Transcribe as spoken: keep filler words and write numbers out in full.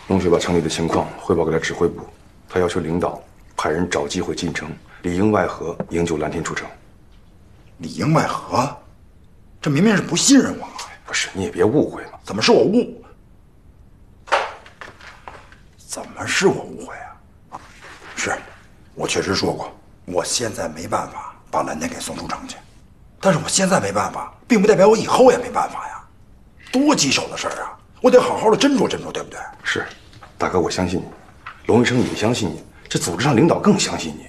龙雪把城里的情况汇报给了指挥部，他要求领导派人找机会进城，里应外合，营救蓝天出城。 里应外合，这明明是不信任我嘛！ 不是，你也别误会嘛。 怎么是我误？怎么是我误会啊？是，我确实说过，我现在没办法把蓝天给送出城去，但是我现在没办法，并不代表我以后也没办法呀。多棘手的事儿啊，我得好好的斟酌斟酌，对不对？ 是，大哥，我相信你，龙医生也相信你，这组织上领导更相信你。